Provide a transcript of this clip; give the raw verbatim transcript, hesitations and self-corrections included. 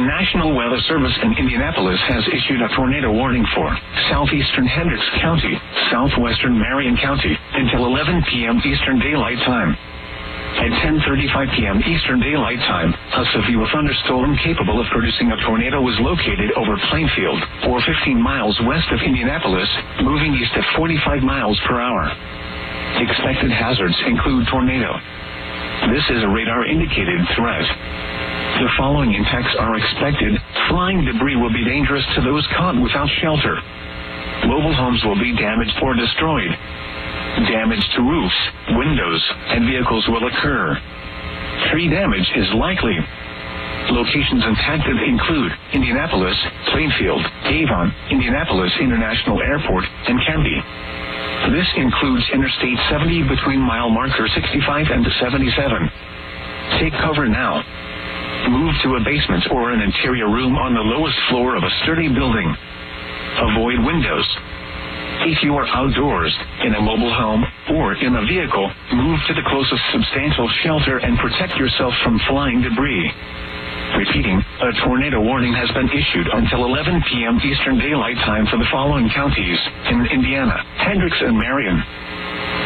National Weather Service in Indianapolis has issued a tornado warning for southeastern Hendricks County, southwestern Marion County, until eleven p.m. Eastern Daylight Time. At ten thirty-five p.m. Eastern Daylight Time, a severe thunderstorm capable of producing a tornado was located over Plainfield, or fifteen miles west of Indianapolis, moving east at forty-five miles per hour. Expected hazards include tornado. This is a radar-indicated threat. The following impacts are expected. Flying debris will be dangerous to those caught without shelter. Mobile homes will be damaged or destroyed. Damage to roofs, windows, and vehicles will occur. Tree damage is likely. Locations impacted include Indianapolis, Plainfield, Avon, Indianapolis International Airport, and Canby. This includes Interstate seventy between mile marker sixty-five and seventy-seven. Take cover now. Move to a basement or an interior room on the lowest floor of a sturdy building. Avoid windows. If you are outdoors, in a mobile home, or in a vehicle, move to the closest substantial shelter and protect yourself from flying debris. Repeating, a tornado warning has been issued until eleven p.m. Eastern Daylight Time for the following counties in Indiana: Hendricks and Marion.